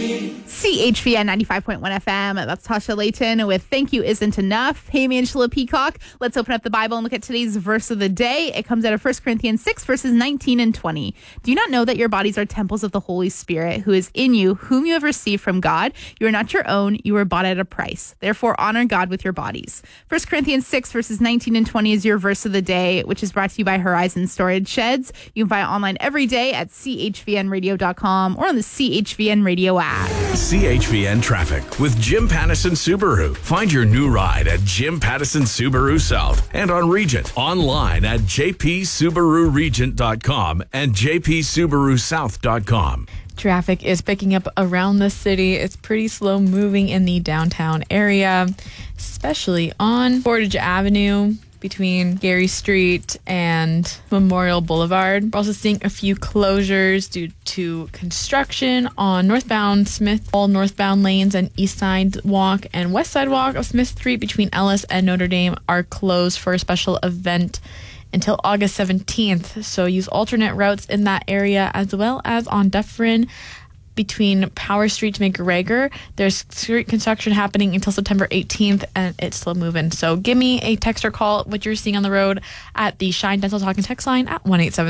CHVN 95.1 FM. That's Tasha Layton with Thank You Isn't Enough. Hey, I'm Angela Peacock. Let's open up the Bible and look at today's verse of the day. It comes out of 1 Corinthians 6, verses 19 and 20. Do you not know that your bodies are temples of the Holy Spirit who is in you, whom you have received from God? You are not your own. You were bought at a price. Therefore, honor God with your bodies. 1 Corinthians 6, verses 19 and 20 is your verse of the day, which is brought to you by Horizon Storage Sheds. You can find it online every day at chvnradio.com or on the CHVN Radio app. CHVN Traffic with Jim Pattison Subaru. Find your new ride at Jim Pattison Subaru South and on Regent. Online at jpsubaruregent.com and jpsubarusouth.com. Traffic is picking up around the city. It's pretty slow moving in the downtown area, especially on Portage Avenue between Gary Street and Memorial Boulevard. We're also seeing a few closures due to construction on northbound Smith. All northbound lanes and east side walk and west side walk of Smith Street between Ellis and Notre Dame are closed for a special event until August 17th. So use alternate routes in that area, as well as on Dufferin between Power Street to McGregor. There's street construction happening until September 18th, and it's slow moving. So give me a text or call what you're seeing on the road at the Shine Dental Talk and Text line at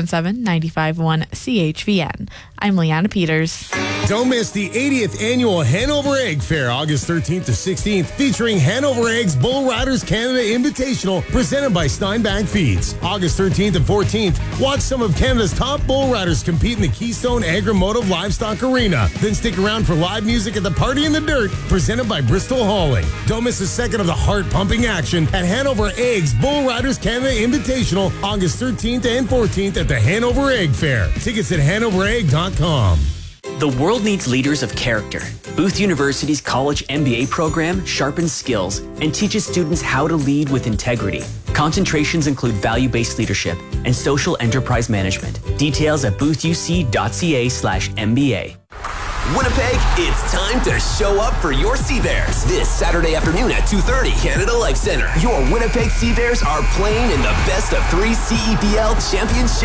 1-877-951-CHVN. I'm Leanna Peters. Don't miss the 80th Annual Hanover Egg Fair, August 13th to 16th, featuring Hanover Eggs Bull Riders Canada Invitational, presented by Steinbach Feeds. August 13th and 14th, watch some of Canada's top bull riders compete in the Keystone Agri-Motive Livestock Arena. Then stick around for live music at the Party in the Dirt, presented by Bristol Hauling. Don't miss a second of the heart-pumping action at Hanover Eggs Bull Riders Canada Invitational, August 13th and 14th at the Hanover Egg Fair. Tickets at hanoveregg.com. The world needs leaders of character. Booth University's college MBA program sharpens skills and teaches students how to lead with integrity. Concentrations include value-based leadership and social enterprise management. Details at boothUC.ca/MBA. Winnipeg, it's time to show up for your Sea Bears. This Saturday afternoon at 2:30, Canada Life Center. Your Winnipeg Sea Bears are playing in the best of 3 CEPL Championship